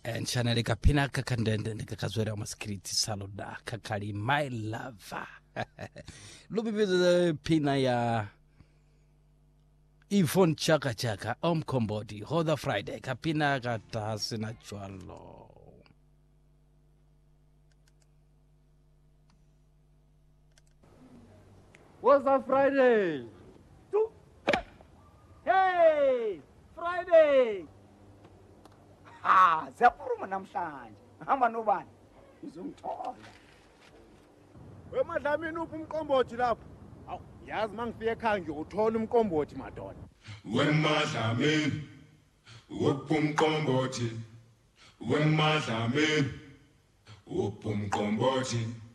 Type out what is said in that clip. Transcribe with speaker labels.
Speaker 1: Chanel kapina kakandende nikakazwera maskiriti saloda kakali my lover. Lubibiza pina ya Yvonne Chaka Chaka Omkombodi Hoda Friday kapina katasina chwalo.
Speaker 2: What's up, Friday?
Speaker 3: Hey, Friday. Ha, ziyaphuma namhlanje. Hamba nobani? Uzongithola.
Speaker 2: Wemadlamini uphi umqombothi lapho? Awu, yazi mangifika ekhaya ngiyothola umqombothi madoda.
Speaker 4: Wemadlamini uphi umqombothi? Wemadlamini uphi umqombothi?